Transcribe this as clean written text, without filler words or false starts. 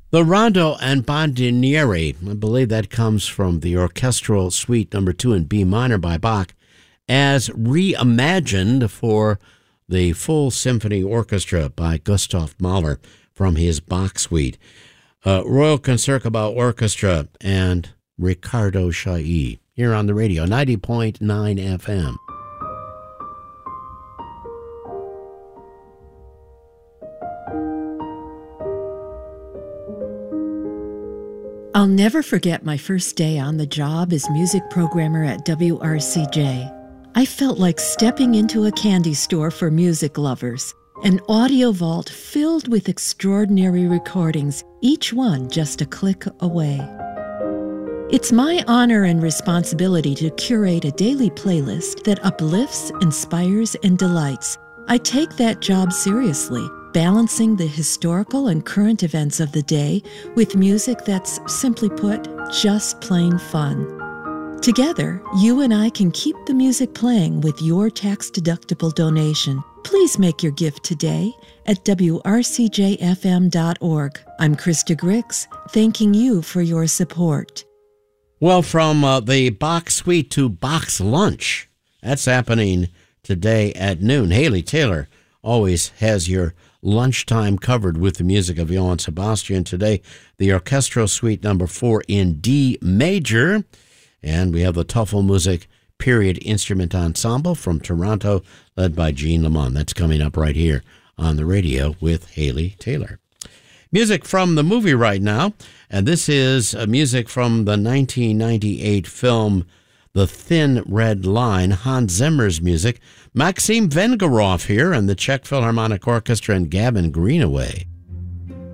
The Rondo and Bandinieri, I believe that comes from the Orchestral Suite No. 2 in B minor by Bach, as reimagined for the full symphony orchestra by Gustav Mahler from his Bach Suite. Royal Concertgebouw Orchestra and Ricardo Chailly here on the radio, 90.9 FM. I'll never forget my first day on the job as music programmer at WRCJ. I felt like stepping into a candy store for music lovers, an audio vault filled with extraordinary recordings, each one just a click away. It's my honor and responsibility to curate a daily playlist that uplifts, inspires, and delights. I take that job seriously, balancing the historical and current events of the day with music that's, simply put, just plain fun. Together, you and I can keep the music playing with your tax-deductible donation. Please make your gift today at wrcjfm.org. I'm Krista Grix, thanking you for your support. Well, from the Bach Suite to Bach's Lunch, that's happening today at noon. Haley Taylor always has your lunchtime covered with the music of Johann Sebastian. Today, the Orchestral Suite No. 4 in D major. And we have the Tafelmusik Period Instrument Ensemble from Toronto, led by Jean Lamont. That's coming up right here on the radio with Haley Taylor. Music from the movie right now, and this is music from the 1998 film The Thin Red Line, Hans Zimmer's music. Maxim Vengerov here and the Czech Philharmonic Orchestra and Gavin Greenaway.